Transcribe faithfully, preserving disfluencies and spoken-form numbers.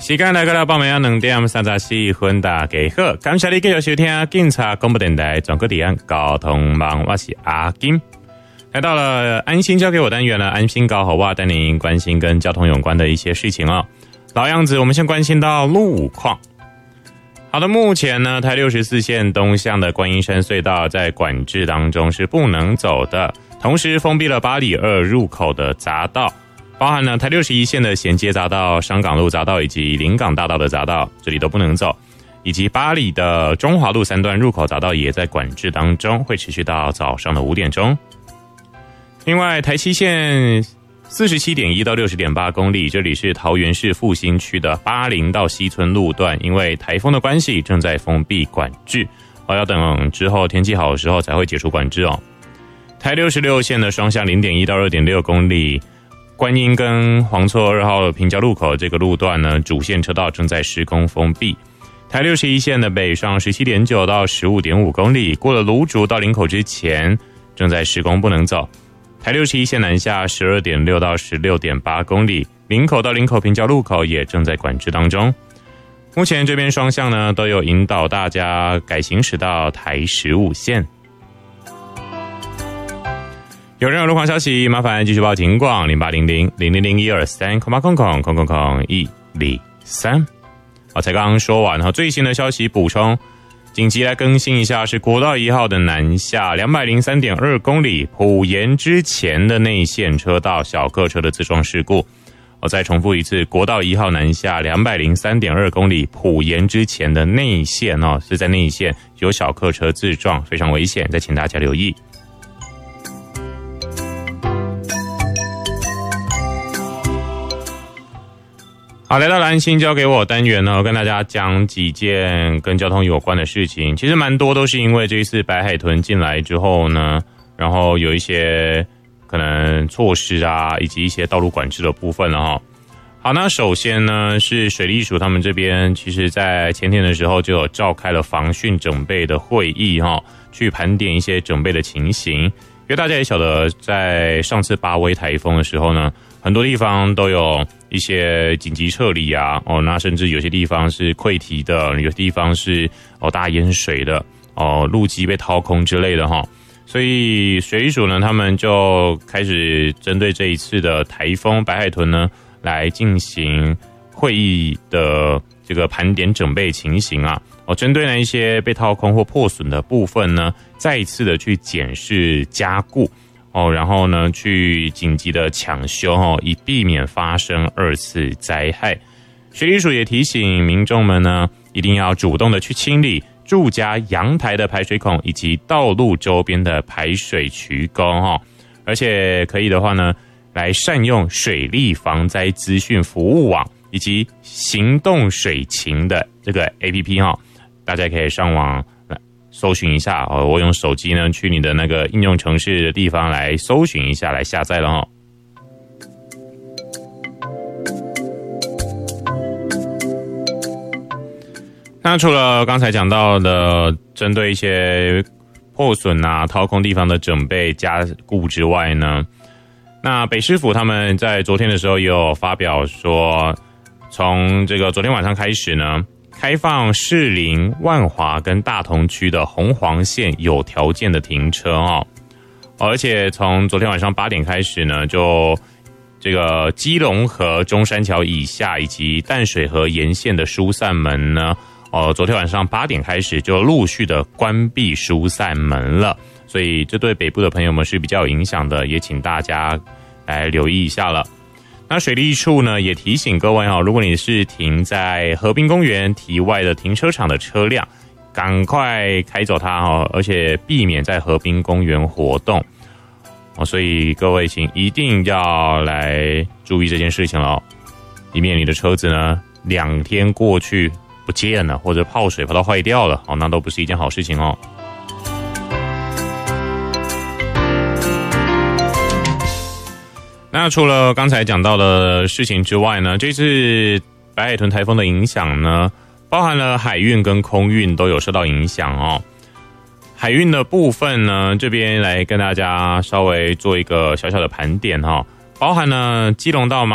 时间来到了傍晚两点三十四分，大家好，感谢你继续收听警察广播电台全国治安交通网，我是阿金。来到了安心交给我单元了，安心搞好哇，带您关心跟交通有关的一些事情哦。老样子，我们先关心到路况。好的，目前呢，台六十四线东向的观音山隧道在管制当中是不能走的，同时封闭了八里二入口的匝道，包含了台六十一线的衔接匝道、商港路匝道以及临港大道的匝道，这里都不能走，以及八里的中华路三段入口匝道也在管制当中，会持续到早上的五点钟。另外，台七线四十七点一到六十点八公里，这里是桃园市复兴区的八零到西村路段，因为台风的关系正在封闭管制，哦，要等之后天气好的时候才会解除管制哦。台六十六线的双向零点一到二点六公里，观音跟黄厝二号平交路口这个路段呢，主线车道正在施工封闭。台六十一线的北上十七点九到十五点五公里，过了芦竹到林口之前正在施工不能走。台六十一线南下十二点六到十六点八公里，林口到林口平交路口也正在管制当中。目前这边双向呢都有引导大家改行驶到台十五线。有任何路况消息，麻烦继续报警广零八零零零零零一二三空八空空空空空一零三。我才刚刚说完哈，最新的消息补充。紧急来更新一下，是国道一号的南下两百零三点二公里埔盐之前的内线车道小客车的自撞事故。我再重复一次，国道一号南下两百零三点二公里埔盐之前的内线哦，是在内线有小客车自撞，非常危险，再请大家留意。好，来到了安心交给我单元呢，跟大家讲几件跟交通有关的事情。其实蛮多都是因为这一次白海豚进来之后呢，然后有一些可能措施啊，以及一些道路管制的部分了哈。好，那首先呢是水利署他们这边，其实在前天的时候就有召开了防汛整备的会议哈，去盘点一些整备的情形。因为大家也晓得，在上次八威台风的时候呢，很多地方都有一些紧急撤离啊，哦，那甚至有些地方是溃堤的，有些地方是哦大淹水的，哦路基被掏空之类的哈。所以水利署呢，他们就开始针对这一次的台风白海豚呢，来进行会议的这个盘点整备情形啊。哦，针对那一些被掏空或破损的部分呢，再一次的去检视加固哦，然后呢去紧急的抢修哦，以避免发生二次灾害。水利署也提醒民众们呢，一定要主动的去清理住家阳台的排水孔以及道路周边的排水渠沟哈，而且可以的话呢，来善用水利防灾资讯服务网以及行动水情的这个 A P P 哈。大家可以上网搜寻一下哦，我用手机呢去你的那个应用程式的地方来搜寻一下，来下载了哦。那除了刚才讲到的针对一些破损啊、掏空地方的准备加固之外呢，那北市府他们在昨天的时候也有发表说，从这个昨天晚上开始呢，开放士林、万华跟大同区的红黄线有条件的停车哦，而且从昨天晚上八点开始呢，就这个基隆河中山桥以下以及淡水河沿线的疏散门呢，哦，昨天晚上八点开始就陆续的关闭疏散门了，所以这对北部的朋友们是比较有影响的，也请大家来留意一下了。那水利处呢也提醒各位哦，如果你是停在河滨公园堤外的停车场的车辆，赶快开走它哦，而且避免在河滨公园活动哦。所以各位请一定要来注意这件事情了哦，以免你的车子呢两天过去不见了，或者泡水泡到坏掉了哦，那都不是一件好事情哦。那除了刚才讲到的事情之外呢，这次白海豚台风的影响呢，包含了海运跟空运都有受到影响哦。海运的部分呢，这边来跟大家稍微做一个小小的盘点哈，包含了基隆到